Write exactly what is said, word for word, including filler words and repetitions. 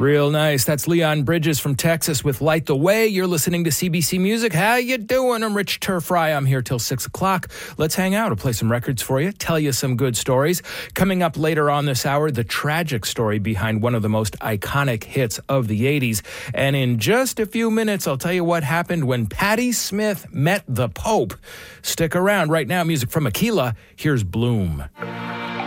Real nice. That's Leon Bridges from Texas with Light the Way. You're listening to C B C Music. How you doing? I'm Rich Turfry. I'm here till six o'clock. Let's hang out. I'll play some records for you, tell you some good stories. Coming up later on this hour, the tragic story behind one of the most iconic hits of the eighties. And in just a few minutes, I'll tell you what happened when Patti Smith met the Pope. Stick around. Right now, music from Aquila. Here's Bloom.